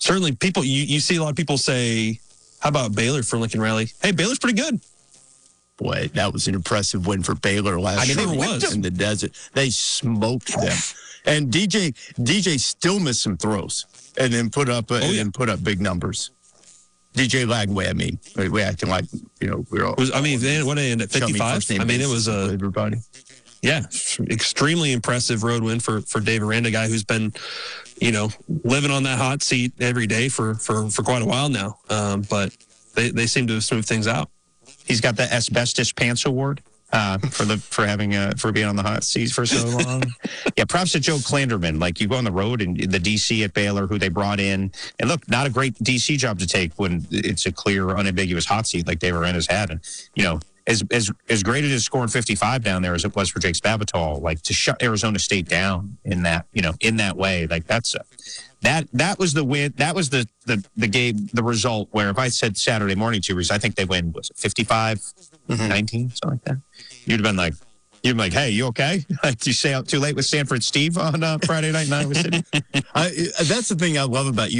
certainly people, you see a lot of people say, how about Baylor for Lincoln Riley? Hey, Baylor's pretty good. Boy, that was an impressive win for Baylor last year. It was. In the desert. They smoked them. And DJ still missed some throws and then put up big numbers. DJ Lagway, I mean, we acting like, we're all. What did it end at 55? I mean, it was everybody. Yeah, extremely impressive road win for Dave Aranda, a guy who's been, living on that hot seat every day for quite a while now. But they seem to have smoothed things out. He's got the Asbestos Pants Award for being on the hot seat for so long. Yeah, props to Joe Klanderman. Like, you go on the road and the DC at Baylor, who they brought in, and look, not a great DC job to take when it's a clear, unambiguous hot seat like Dave Aranda's had. And as great as scoring 55 down there as it was for Jake Spavital, like, to shut Arizona State down in that way, like, that was the win. That was the game, the result where if I said Saturday morning to you, I think they win, was it 55, 19, something like that? You'd have been like, hey, you okay? Did you stay out too late with Sanford Steve on Friday night in Iowa City? That's the thing I love about you.